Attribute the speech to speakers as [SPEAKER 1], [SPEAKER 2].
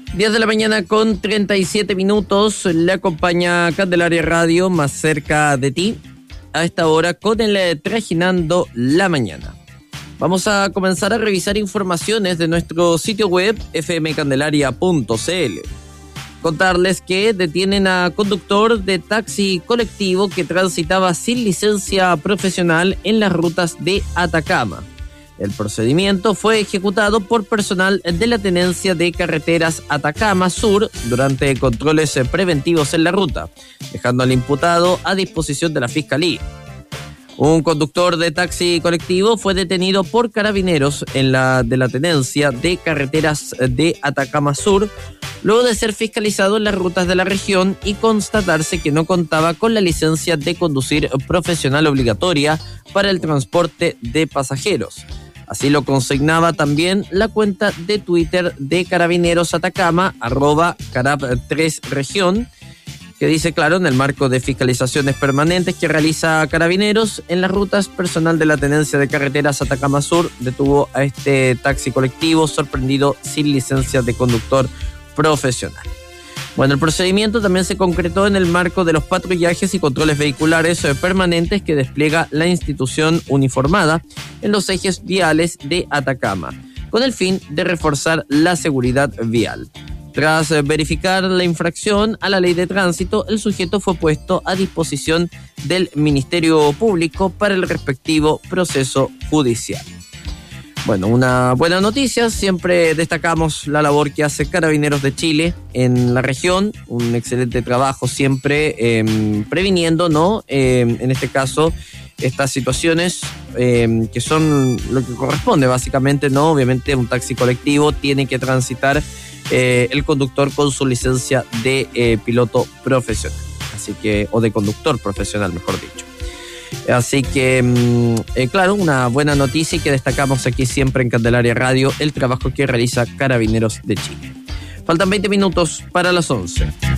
[SPEAKER 1] 10 de la mañana con 37 minutos, le acompaña Candelaria Radio, más cerca de ti, a esta hora con el Trajinando la Mañana. Vamos a comenzar a revisar informaciones de nuestro sitio web fmcandelaria.cl. Contarles que detienen a conductor de taxi colectivo que transitaba sin licencia profesional en las rutas de Atacama. El procedimiento fue ejecutado por personal de la Tenencia de Carreteras Atacama Sur durante controles preventivos en la ruta, dejando al imputado a disposición de la Fiscalía. Un conductor de taxi colectivo fue detenido por carabineros de la Tenencia de Carreteras de Atacama Sur, luego de ser fiscalizado en las rutas de la región y constatarse que no contaba con la licencia de conducir profesional obligatoria para el transporte de pasajeros. Así lo consignaba también la cuenta de Twitter de Carabineros Atacama, @carab3región, que dice, claro, en el marco de fiscalizaciones permanentes que realiza Carabineros en las rutas, personal de la Tenencia de Carreteras Atacama Sur detuvo a este taxi colectivo sorprendido sin licencia de conductor profesional. Bueno, el procedimiento también se concretó en el marco de los patrullajes y controles vehiculares permanentes que despliega la institución uniformada en los ejes viales de Atacama, con el fin de reforzar la seguridad vial. Tras verificar la infracción a la ley de tránsito, el sujeto fue puesto a disposición del Ministerio Público para el respectivo proceso judicial. Bueno, una buena noticia, siempre destacamos la labor que hace Carabineros de Chile en la región, un excelente trabajo siempre previniendo, ¿no? En este caso, estas situaciones que son lo que corresponde básicamente, ¿no? Obviamente un taxi colectivo tiene que transitar el conductor con su licencia de piloto profesional, así que, o de conductor profesional, mejor dicho. Así que, claro, una buena noticia y que destacamos aquí siempre en Candelaria Radio, el trabajo que realiza Carabineros de Chile. Faltan 20 minutos para las 11.